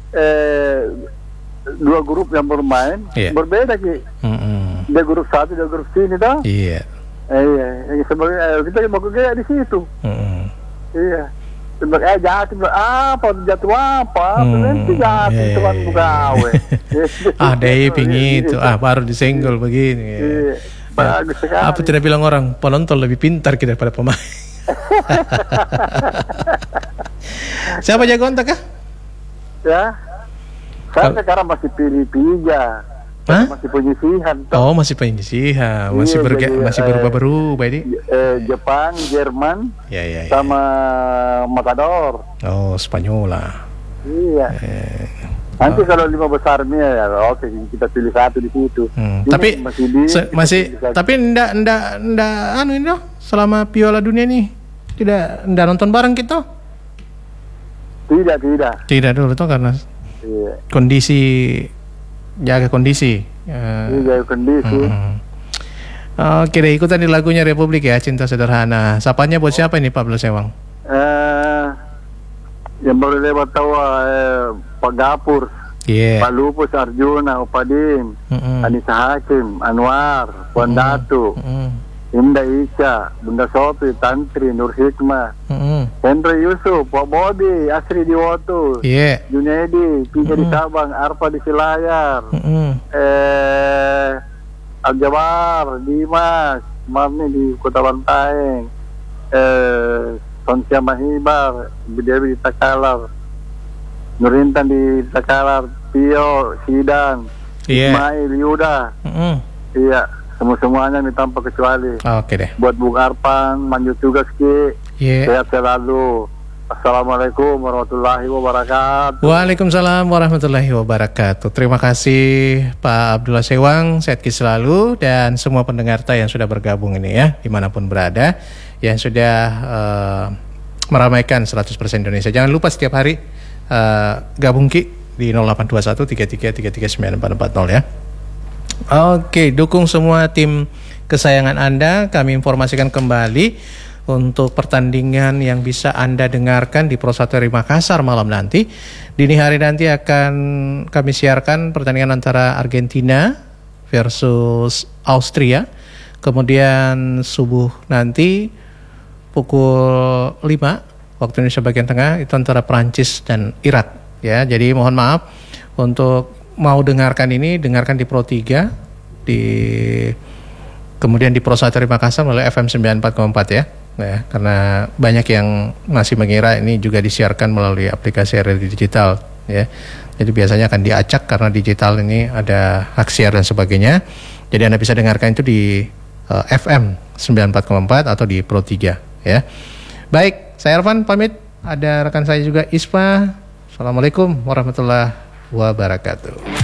dua grup yang bermain berbeda Ki. Dia grup satu, dia grup sini toh. Iya. Iya, sebagai kita mau kayak di situ. Iya. Sebagai jatuh apa jatuh apa? Nanti jatuh teman bukawe. Deh pingin itu baru disenggol begini. Iya. Bagus sekali. Apa tidak bilang orang penonton lebih pintar kita daripada pemain. Siapa jagoan tak kah? Ya. Saya sekarang masih pilih pija. Masih penyisihan. Oh, masih penyisihan. Masih masih berubah-berubah ini. Jepang, Jerman, sama Matador. Oh, Spanyola. Iya. Nanti kalau 5 besarnya ya, oke kita pilih satu di situ. Tapi masih tapi ndak ini loh, selama Piala Dunia ini tidak nonton bareng kita. Tidak dulu tuh karena kondisi jaga kondisi. Jaga kondisi. Oke deh, ikutan di lagunya Republik ya, Cinta Sederhana. Sapanya buat siapa ini Pak Abdullah Sewang? Yang baru lewat tahu Pak Gapur, Pak Lupus Arjuna, Upadin, Anissa Hakim, Anwar, Puan Datu, Indah Isya, Bunda Sopi, Tantri, Nur Hikmah, Hendra Yusuf, Pak Bodi, Asri Diwoto, Junedi, Pija di Sabang, Arfa di Selayar, Aljabar, Dimas, Marni di Kota Bantaeng, Sonsia Mahibar, Bidewi di Takalar, Nurintan di Takalar, Tio, Sidan, Ismail, Yuda, iya. Semuanya ini tanpa kecuali. Oke deh. Buat Bung Arpan, lanjut tugas Ki. Sehat selalu. Assalamualaikum warahmatullahi wabarakatuh. Waalaikumsalam warahmatullahi wabarakatuh. Terima kasih Pak Abdullah Sewang. Sehat Ki selalu dan semua pendengar yang sudah bergabung ini ya, dimanapun berada, yang sudah meramaikan 100% Indonesia. Jangan lupa setiap hari gabung Ki di 0821 33 33 9440 ya. Oke, dukung semua tim kesayangan Anda. Kami informasikan kembali untuk pertandingan yang bisa Anda dengarkan di Pro 1 RRI Makassar malam nanti. Dini hari nanti akan kami siarkan pertandingan antara Argentina versus Austria. Kemudian subuh nanti pukul 5 waktu Indonesia bagian tengah itu antara Prancis dan Irak ya. Jadi mohon maaf untuk mau dengarkan ini, dengarkan di Pro 3 kemudian di Pro 1 RRI Makassar melalui FM 94,4 ya. Nah, karena banyak yang masih mengira ini juga disiarkan melalui aplikasi RRI digital ya. Jadi biasanya akan diacak karena digital ini ada hak siar dan sebagainya. Jadi Anda bisa dengarkan itu di FM 94,4 atau di Pro 3 ya. Baik, saya Irfan pamit. Ada rekan saya juga Ispa. Assalamualaikum warahmatullahi wabarakatuh.